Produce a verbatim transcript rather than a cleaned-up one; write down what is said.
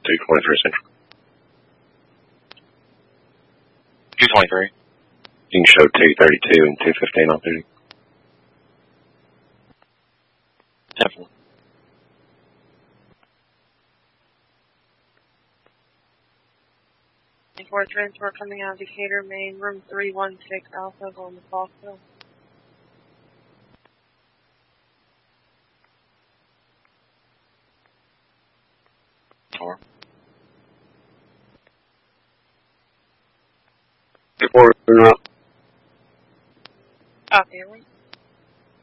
two twenty-three Central. two twenty-three. You can show two thirty-two and two fifteen on duty. Definitely. For transfer coming out of Decatur, main room three one six Alpha, going to Foxville. Four. Before we up. Copy,